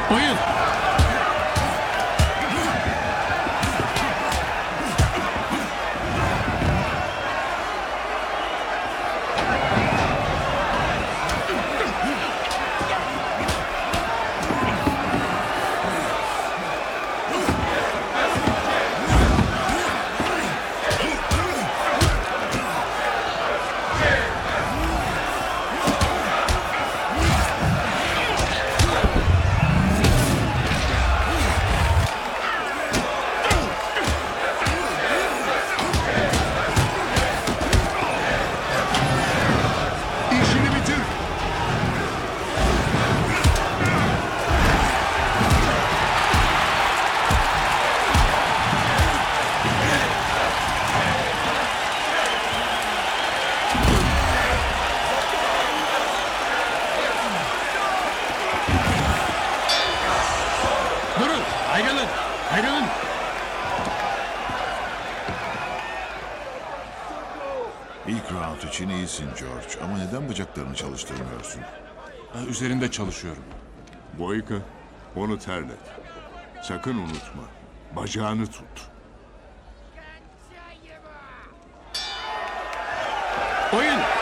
Oyun. İşini bitir. Durun. Ayrılın. Ayrılın. İlk round için iyisin George ama neden bacaklarını çalıştırmıyorsun? Üzerinde çalışıyorum. Boyka, onu terlet. Sakın unutma. Bacağını tut. Oyun.